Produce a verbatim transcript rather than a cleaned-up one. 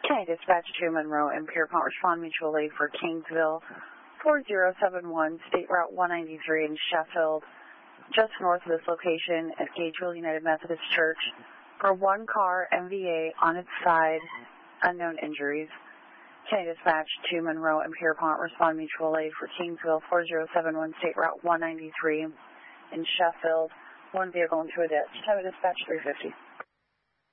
County Dispatch to Monroe and Pierpont respond mutual aid for Kingsville four zero seven one, State Route one ninety-three in Sheffield, just north of this location at Gageville United Methodist Church, for one car M V A on its side, unknown injuries. County Dispatch to Monroe and Pierpont respond mutual aid for Kingsville four zero seven one, State Route one ninety-three in Sheffield, one vehicle into a ditch. County Dispatch three fifty.